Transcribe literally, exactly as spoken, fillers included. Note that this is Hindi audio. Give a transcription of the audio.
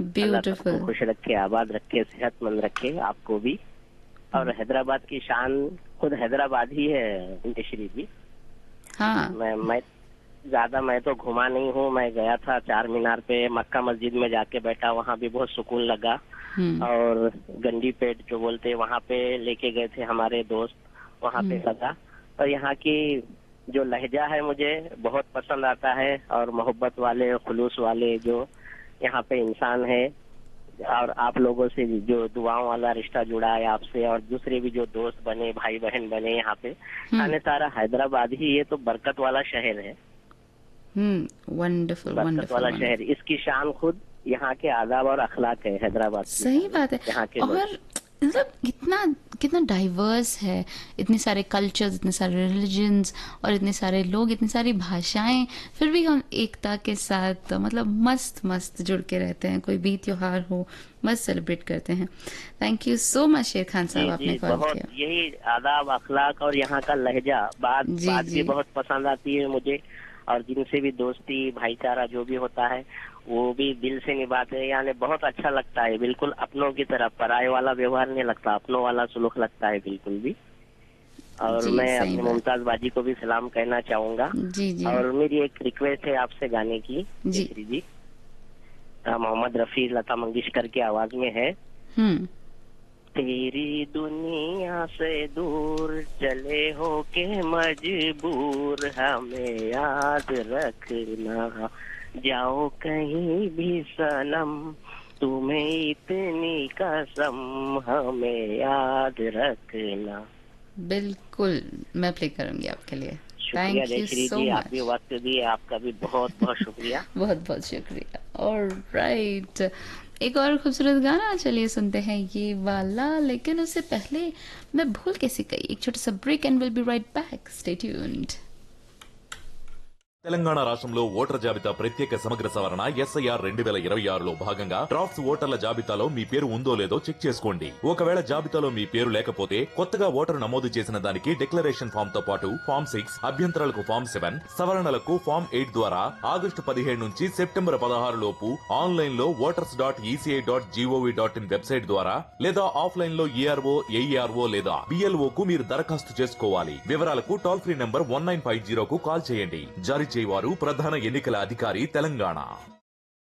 अल्लाह सबको ब्यूटीफुल। खुश रखे, आबाद रखे, सेहतमंद रखे, आपको भी। और हैदराबाद की शान खुद हैदराबाद ही है मिश्री जी। हाँ। मैं मैं ज्यादा मैं तो घुमा नहीं हूँ। मैं गया था चार मीनार पे, मक्का मस्जिद में जाके बैठा, वहाँ भी बहुत सुकून लगा। हम्म। और गंडी पेट जो बोलते हैं वहाँ पे लेके गए थे हमारे दोस्त, वहाँ पे हम्म। लगा। और यहाँ की जो लहजा है मुझे बहुत पसंद आता है, और मोहब्बत वाले खुलूस वाले जो यहाँ पे इंसान है, और आप लोगों से जो दुआओं वाला रिश्ता जुड़ा है आपसे, और दूसरे भी जो दोस्त बने, भाई बहन बने यहाँ पे, हम्म। खाने सारा हैदराबाद ही, ये तो बरकत वाला शहर है। हम्म। वंडरफुल बरकत वंडरफुल वाला शहर, वंडरफुल। इसकी शान खुद यहाँ के आदाब और अखलाक है, हैदराबाद की सही शान बात है। यहाँ के लोग। और मतलब कितना कितना डाइवर्स है, इतने सारे कल्चर्स, इतने सारे रिलीजन्स और इतने सारे लोग, इतनी सारी भाषाएं, फिर भी हम एकता के साथ मतलब मस्त मस्त जुड़ के रहते हैं। कोई भी त्योहार हो मस्त सेलिब्रेट करते हैं। थैंक यू सो मच शेर खान साहब, जी आपने जी, कॉल बहुत किया। यही आदाब अखलाक और यहाँ का लहजा, बात जी बात भी जी। बहुत पसंद आती है मुझे। और जिनसे भी दोस्ती भाईचारा जो भी होता है वो भी दिल से निभाते हैं, यानी बहुत अच्छा लगता है। बिल्कुल अपनों की तरह, पराये वाला व्यवहार नहीं लगता, अपनों वाला सुलूक लगता है बिल्कुल भी। और जी मैं सही अपनी बात। मुमताज बाजी को भी सलाम कहना चाहूंगा। जी जी। और मेरी एक रिक्वेस्ट है आपसे गाने की, जी। केसरी जी। अ, मोहम्मद रफी, लता मंगेशकर की आवाज में है। हम्म। तेरी दुनिया से दूर चले हो के मजबूर, हमें याद रखना, जाओ कहीं भी सनम, तुम्हें इतनी कसम, हमें याद रखना। बिल्कुल, मैं प्ले करूंगी आपके लिए। शुक्रिया थैंक यू जयश्री सो जी, आप भी मच। वक्त दिए, आपका भी बहुत बहुत शुक्रिया। बहुत बहुत शुक्रिया। और राइट, एक और खूबसूरत गाना चलिए सुनते हैं ये वाला, लेकिन उससे पहले मैं भूल कैसे गई, एक छोटा सा break and will be right back, stay tuned. Telangana రాష్ట్రంలో ఓటర్ జాబితా ప్రత్యేక సమగ్ర సవరణ ఎస్ఐఆర్ రెండు వేల ఇరవై ఆరులో భాగంగా డ్రాఫ్ట్స్ ఓటర్ల జాబితాలో మీ పేరు ఉందో లేదో చెక్ చేసుకోండి. ఒకవేళ జాబితాలో మీ పేరు లేకపోతే కొత్తగా ఓటరు నమోదు చేసిన దానికి డిక్లరేషన్ ఫామ్ తో పాటు ఫామ్ సిక్స్, అభ్యంతరాలకు ఫామ్ సెవెన్, సవరణలకు ఫామ్ ఎయిట్ ద్వారా ఆగస్టు పదిహేడు నుంచి సెప్టెంబర్ పదహారు లోపు ఆన్లైన్ లో voters dot ECI dot GOV dot in website ద్వారా లేదా ఆఫ్లైన్ లో ఈఆర్ఓ, ఏఈఆర్ఓ లేదా బిఎల్ఓ కు మీరు దరఖాస్తు చేసుకోవాలి. వివరాలకు toll free number one nine five zero కు కాల్ చేయండి. జారీ చేయవారు ప్రధాన ఎన్నికల అధికారి తెలంగాణ.